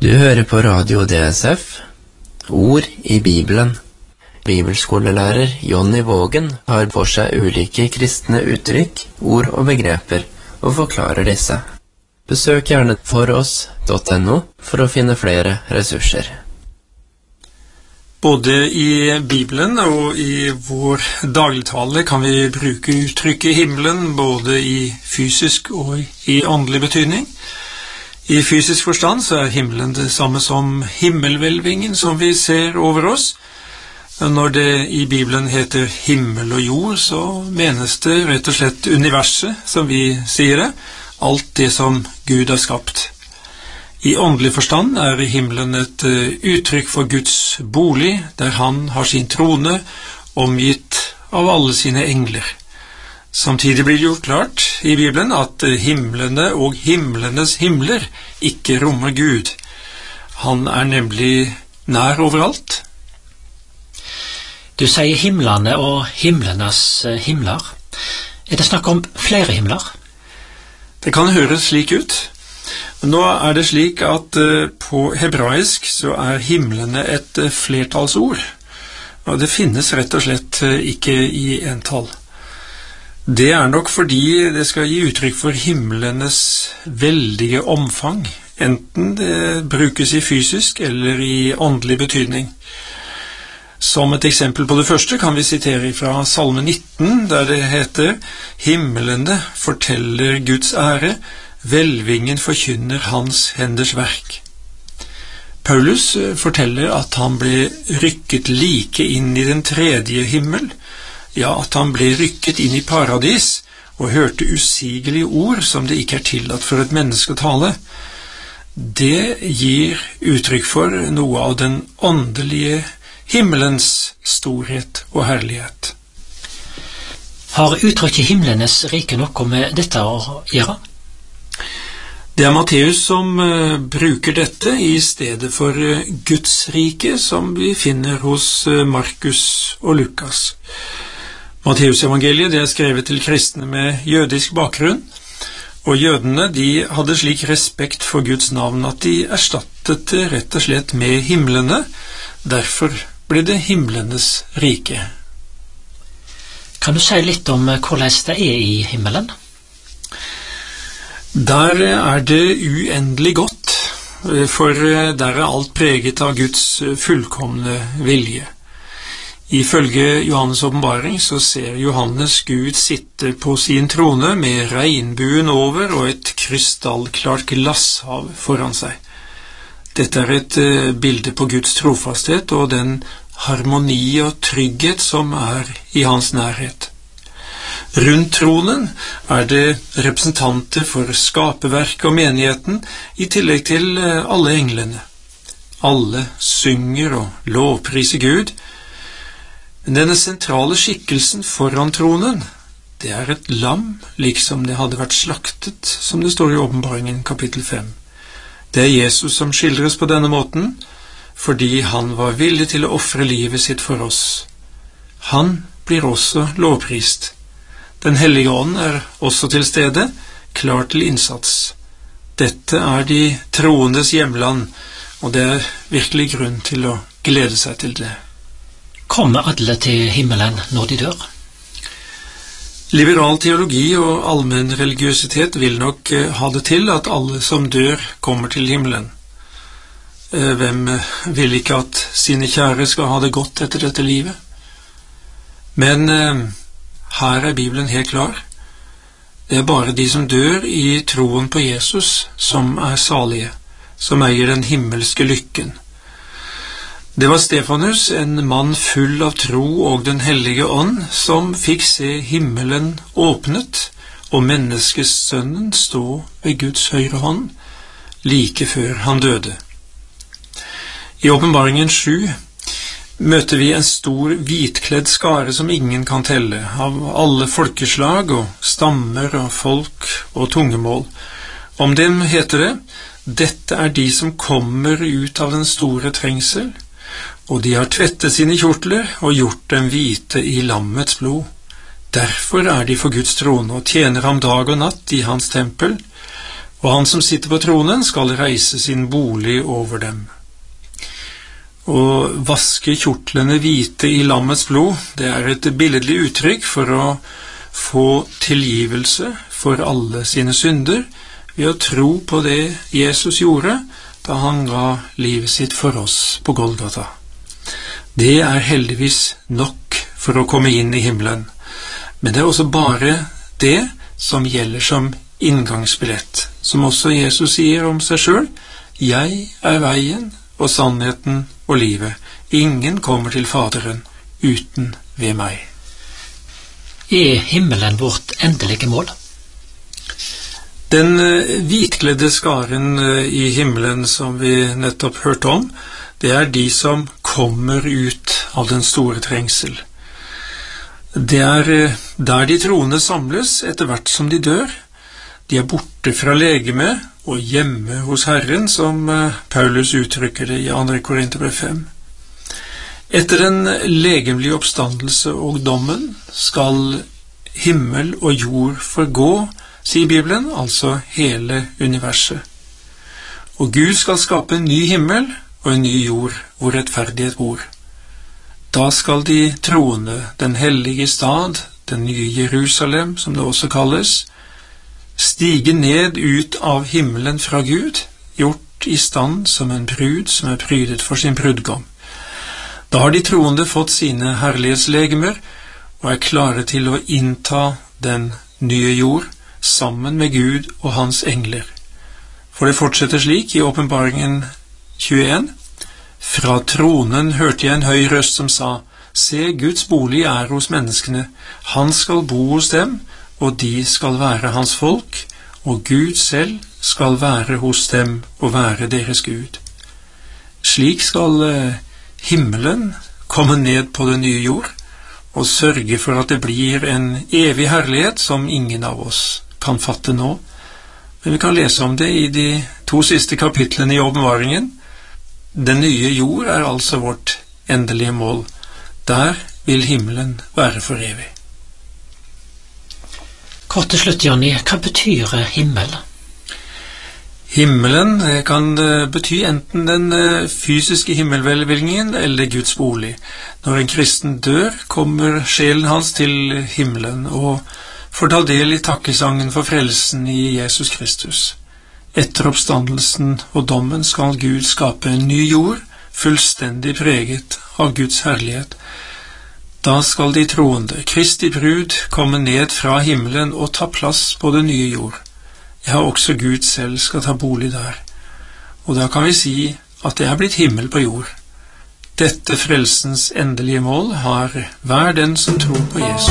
Du hører på Radio DSF, Ord i Bibelen. Bibelskolelærer Jonny Vågen har for seg ulike kristne uttrykk, ord og begreper, og forklarer disse. Besøk gjerne foross.no for å finne flere ressurser. Både i Bibelen og i vår dagligtale kan vi bruke uttrykket himmelen, både i fysisk og i åndelig betydning. I fysisk forstand så er himmelen det samme som himmelhvelvingen som vi ser over oss. Når det i Bibelen heter himmel og jord, så menes det rett og slett universet, som vi sier det, alt det som Gud har skapt. I åndelig forstand er himmelen et uttrykk for Guds bolig, der han har sin trone, omgitt av alle sine engler. Samtidig blir det gjort klart i Bibelen at himlene og himlenes himler ikke rommer Gud. Han er nemlig nær overalt. Du sier himlene og himlenes himler. Er det snakk om flere himler? Det kan høres slik ut. Nå er det slik at på hebraisk så er himlene et flertallsord, og det finnes rett og slett ikke i entall. Det er nok fordi det skal gi uttrykk for himlenes veldige omfang, enten det brukes i fysisk eller i åndelig betydning. Som et eksempel på det første kan vi sitere fra Salme 19, der det heter: «Himmelene forteller Guds ære, hvelvingen forkynner hans henders verk». Paulus forteller at han ble rykket like inn i den tredje himmel, ja, at han ble rykket inn i paradis og hørte usigelige ord som det ikke er tillatt for et menneske å tale. Det gir uttrykk for noe av den åndelige himmelens storhet og herlighet. Har uttrykket himlenes rike noe med dette å gjøre? Det er Matteus som bruker dette i stedet for Guds rike, som vi finner hos Markus og Lukas. Matteus-evangeliet det er skrevet til kristne med jødisk bakgrunn, og jødene de hadde slik respekt for Guds navn at de erstattet det rett og slett med himlene. Derfor ble det himlenes rike. Kan du si litt om hvordan det er i himmelen? Der er det uendelig godt, for der er alt preget av Guds fullkomne vilje. Ifølge Johannes åpenbaring så ser Johannes Gud sitte på sin trone med regnbuen over og et krystallklart glasshav foran seg. Dette er et bilde på Guds trofasthet og den harmoni og trygghet som er i hans nærhet. Rundt tronen er det representanter for skaperverket og menigheten, i tillegg til alle englene. Alle synger og lovpriser Gud. Denne sentrale skikkelsen foran tronen, det er et lam, liksom det hadde vært slaktet, som det står i åpenbaringen kapittel 5. Det er Jesus som skildres på denne måten, fordi han var villig til å ofre livet sitt for oss. Han blir også lovprist. Den hellige ånd er også til stede, klar til innsats. Dette er de troendes hjemland, og det er virkelig grunn til å glede seg til det. Kommer alle til himmelen når de dør? Liberal teologi og allmenn religiøsitet vil nok ha det til at alle som dør kommer til himmelen. Hvem vil ikke at sine kjære skal ha det godt etter dette livet? Men her er Bibelen helt klar. Det er bare de som dør i troen på Jesus som er salige, som eier den himmelske lykken. Det var Stefanus, en mann full av tro og den hellige ånd, som fikk se himmelen åpnet og menneskesønnen stå ved Guds høyre hånd like før han døde. I åpenbaringen 7 møter vi en stor hvitkledd skare som ingen kan telle, av alle folkeslag og stammer og folk og tungemål. Om dem heter det: «Dette er de som kommer ut av den store trengsel, og de har tvettet sine kjortler og gjort dem hvite i lammets blod. Derfor er de for Guds trone og tjener ham dag og natt i hans tempel, og han som sitter på tronen skal reise sin bolig over dem. Å vaske kjortlene hvite i lammets blod, det er et billedlig uttrykk for å få tilgivelse for alle sine synder ved å tro på det Jesus gjorde da han ga livet sitt for oss på Golgata. Det er heldigvis nok for å komme inn i himmelen, men det er også bare det som gjelder som inngangsbillett, som også Jesus sier om seg selv: «Jeg er veien og sannheten og livet. Ingen kommer til Faderen uten ved meg.» Er himmelen vårt endelige mål? Den hvitkledde skaren i himmelen som vi nettopp hørte om, det er de som kommer ut av den store trengsel. Det er der de troende samles etter hvert som de dør. De er borte fra legeme og hjemme hos Herren, som Paulus uttrykker det i 2. Korinterbrev 5. Etter den legemlige oppstandelse og dommen skal himmel og jord forgå, sier Bibelen, altså hele universet. Og Gud skal skape en ny himmel og en ny jord hvor rettferdighet bor. Da skal de troende, den hellige stad, den nye Jerusalem, som det også kalles, stige ned ut av himmelen fra Gud, gjort i stand som en brud som er prydet for sin brudgom. Da har de troende fått sine herlighetslegemer og er klare til å innta den nye jord sammen med Gud og hans engler. For det fortsetter slik i Åpenbaringen 21. Fra tronen hørte jeg en høy røst som sa: «Se, Guds bolig er hos menneskene. Han skal bo hos dem, og de skal være hans folk, og Gud selv skal være hos dem og være deres Gud.» Slik skal himmelen komme ned på den nye jord og sørge for at det blir en evig herlighet som ingen av oss kan fatte nå. Men vi kan lese om det i de 2 siste kapitlene i Åpenbaringen. Den nye jord er altså vårt endelige mål. Der vil himmelen være for evig. Kort til slutt, Jonny, hva betyr himmel? Himmelen kan bety enten den fysiske himmelhvelvingen eller Guds bolig. Når en kristen dør, kommer sjelen hans til himmelen og får ta del i takkesangen for frelsen i Jesus Kristus. Etter oppstandelsen og dommen skal Gud skape en ny jord, fullstendig preget av Guds herlighet. Da skal de troende, Kristi brud, komme ned fra himmelen og ta plass på den nye jord. Ja, også Gud selv skal ta bolig der. Og da kan vi si at det er blitt himmel på jord. Dette frelsens endelige mål har hver den som tror på Jesus.